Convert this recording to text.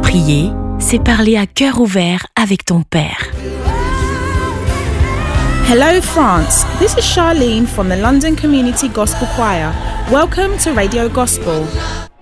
Prier, c'est parler à cœur ouvert avec ton Père. Hello France, this is Charlene from the London Community Gospel Choir. Welcome to Radio Gospel.